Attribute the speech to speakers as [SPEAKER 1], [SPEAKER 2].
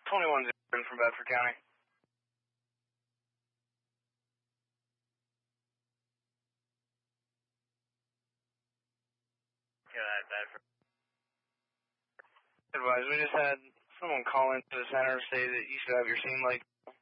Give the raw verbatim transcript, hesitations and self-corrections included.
[SPEAKER 1] twenty-one zero from Bedford County.
[SPEAKER 2] Yeah, Bedford.
[SPEAKER 1] Advise, we just had someone call into the center say that you should have your scene light